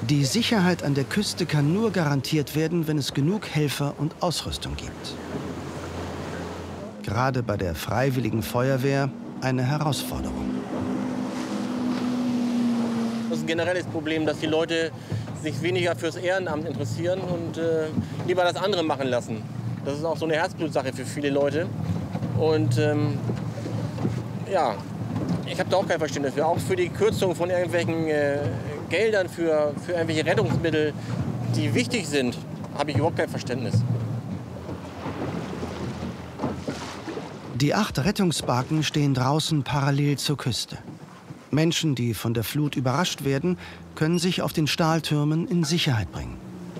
Die Sicherheit an der Küste kann nur garantiert werden, wenn es genug Helfer und Ausrüstung gibt. Gerade bei der Freiwilligen Feuerwehr eine Herausforderung. Das ist ein generelles Problem, dass die Leute sich weniger fürs Ehrenamt interessieren und lieber das andere machen lassen. Das ist auch so eine Herzblutsache für viele Leute. Und ja, ich habe da auch kein Verständnis für. Auch für die Kürzung von irgendwelchen Geldern für irgendwelche Rettungsmittel, die wichtig sind, habe ich überhaupt kein Verständnis. Die 8 Rettungsbarken stehen draußen parallel zur Küste. Menschen, die von der Flut überrascht werden, können sich auf den Stahltürmen in Sicherheit bringen.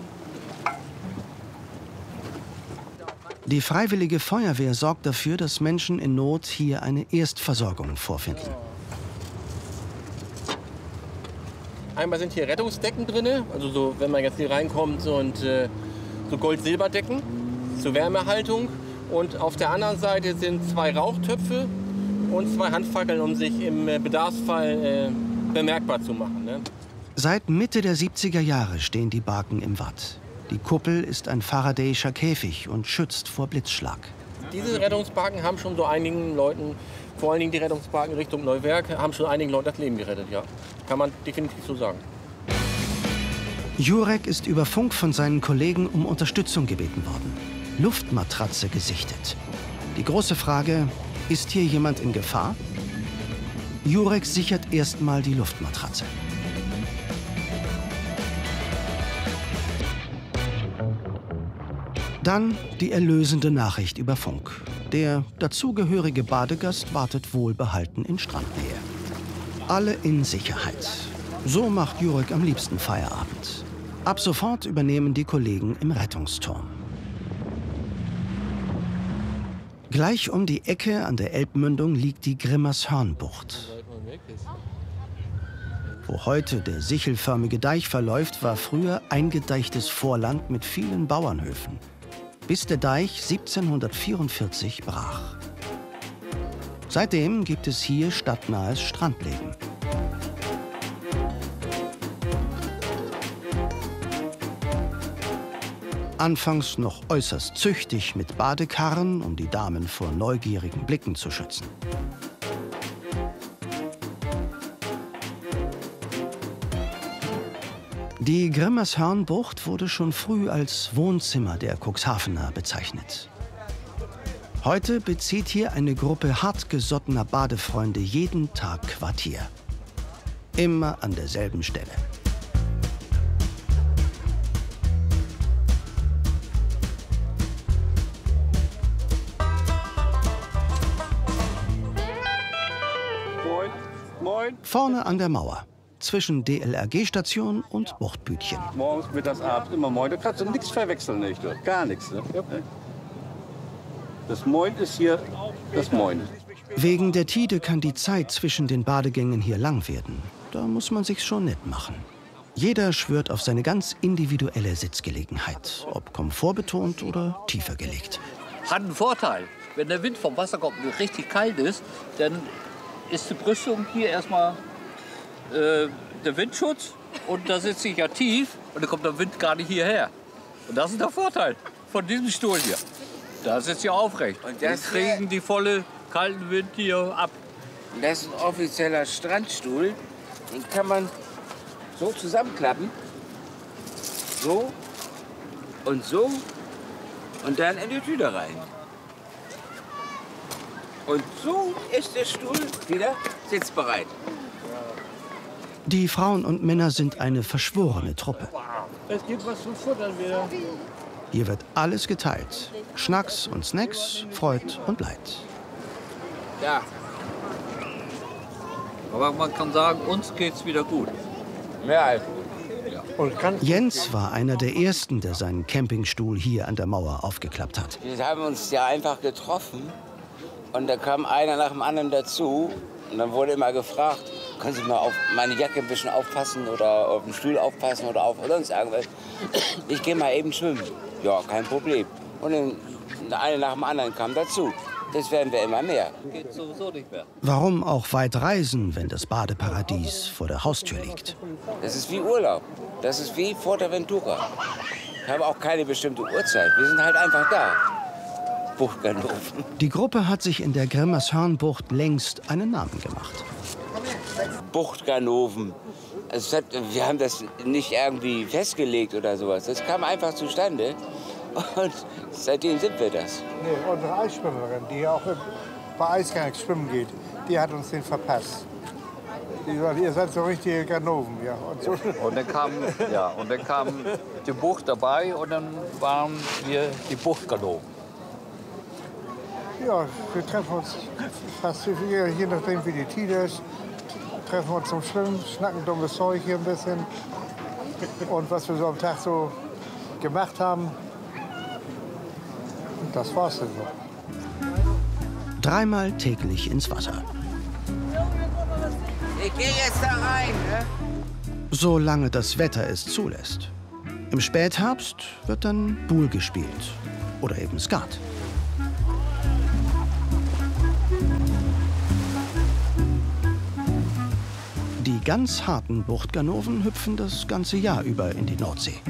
Die Freiwillige Feuerwehr sorgt dafür, dass Menschen in Not hier eine Erstversorgung vorfinden. Einmal sind hier Rettungsdecken drin, also so, wenn man jetzt hier reinkommt, und so Gold-Silber-Decken zur Wärmehaltung. Und auf der anderen Seite sind 2 Rauchtöpfe und 2 Handfackeln, um sich im Bedarfsfall bemerkbar zu machen. Ne? Seit Mitte der 70er Jahre stehen die Barken im Watt. Die Kuppel ist ein Faradayischer Käfig und schützt vor Blitzschlag. Diese Rettungsbarken haben schon so einigen Leuten, vor allen Dingen die Rettungsbarken Richtung Neuwerk, haben schon einigen Leuten das Leben gerettet, ja. Kann man definitiv so sagen. Jurek ist über Funk von seinen Kollegen um Unterstützung gebeten worden. Luftmatratze gesichtet. Die große Frage, ist hier jemand in Gefahr? Jurek sichert erstmal die Luftmatratze. Dann die erlösende Nachricht über Funk. Der dazugehörige Badegast wartet wohlbehalten in Strandnähe. Alle in Sicherheit. So macht Jurek am liebsten Feierabend. Ab sofort übernehmen die Kollegen im Rettungsturm. Gleich um die Ecke an der Elbmündung liegt die Grimmershörnbucht. Wo heute der sichelförmige Deich verläuft, war früher eingedeichtes Vorland mit vielen Bauernhöfen, bis der Deich 1744 brach. Seitdem gibt es hier stadtnahes Strandleben. Anfangs noch äußerst züchtig mit Badekarren, um die Damen vor neugierigen Blicken zu schützen. Die Grimmershörnbucht wurde schon früh als Wohnzimmer der Cuxhavener bezeichnet. Heute bezieht hier eine Gruppe hartgesottener Badefreunde jeden Tag Quartier. Immer an derselben Stelle. Vorne an der Mauer, zwischen DLRG-Station und Buchtbütchen. Morgens, mittags, abends, immer Moin. Da kannst du nichts verwechseln, nicht? Gar nichts. Ne? Das Moin ist hier das Moin. Wegen der Tide kann die Zeit zwischen den Badegängen hier lang werden. Da muss man sich's schon nett machen. Jeder schwört auf seine ganz individuelle Sitzgelegenheit, ob komfortbetont oder tiefer gelegt. Hat einen Vorteil. Wenn der Wind vom Wasser kommt und richtig kalt ist, dann ist die Brüstung hier erstmal der Windschutz und da sitze ich ja tief und dann kommt der Wind gar nicht hierher. Und das ist der Vorteil von diesem Stuhl hier. Da sitzt ihr aufrecht. Und das kriegen die volle kalten Wind hier ab. Das ist ein offizieller Strandstuhl. Den kann man so zusammenklappen. So und so. Und dann in die Tüte rein. Und so ist der Stuhl wieder sitzbereit. Die Frauen und Männer sind eine verschworene Truppe. Es gibt was zu futtern wieder. Hier wird alles geteilt. Schnacks und Snacks, Freud und Leid. Ja. Aber man kann sagen, uns geht's wieder gut. Mehr als gut. Jens war einer der Ersten, der seinen Campingstuhl hier an der Mauer aufgeklappt hat. Wir haben uns ja einfach getroffen und da kam einer nach dem anderen dazu. Und dann wurde immer gefragt, können Sie mal auf meine Jacke ein bisschen aufpassen oder auf den Stuhl aufpassen oder auf sonst irgendwas. Ich gehe mal eben schwimmen. Ja, kein Problem. Und dann einer nach dem anderen kam dazu. das werden wir immer mehr. Geht sowieso nicht mehr. Warum auch weit reisen, wenn das Badeparadies vor der Haustür liegt? Das ist wie Urlaub. Das ist wie Fuerteventura. Ich habe auch keine bestimmte Uhrzeit. Wir sind halt einfach da. Bucht Ganoven. Die Gruppe hat sich in der Grimmershörnbucht längst einen Namen gemacht. Bucht Ganoven. Also wir haben das nicht irgendwie festgelegt oder sowas. Das kam einfach zustande. Und seitdem sind wir das. Nee, unsere Eisschwimmerin, die auch bei Eisgang schwimmen geht, die hat uns den verpasst. Die sagt, ihr seid so richtige Ganoven. Ja. Und dann kam die Bucht dabei und dann waren wir die Buchtganoven. Ja, wir treffen uns fast je nachdem wie die Tide ist. Treffen uns zum Schwimmen, schnacken dummes Zeug hier ein bisschen. Und was wir so am Tag so gemacht haben, das war's dann so. 3-mal täglich ins Wasser. Ich gehe jetzt da rein, ne? Solange das Wetter es zulässt. Im Spätherbst wird dann Boule gespielt. Oder eben Skat. Die ganz harten Buchtganoven hüpfen das ganze Jahr über in die Nordsee.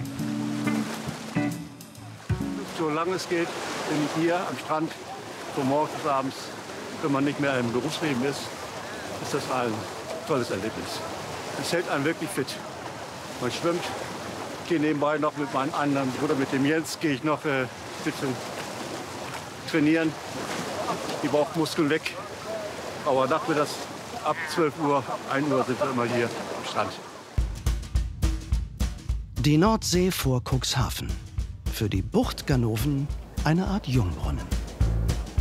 Solange es geht, bin ich hier am Strand, von morgens bis abends. Wenn man nicht mehr im Berufsleben ist, ist das ein tolles Erlebnis. Es hält einen wirklich fit. Man schwimmt. Ich gehe nebenbei noch mit meinem anderen Bruder, mit dem Jens, gehe ich noch ein bisschen trainieren. Die Bauchmuskeln weg. Aber nachmittags ab 12 Uhr, 1 Uhr sind wir immer hier am Strand. Die Nordsee vor Cuxhaven. Für die Buchtganoven eine Art Jungbrunnen.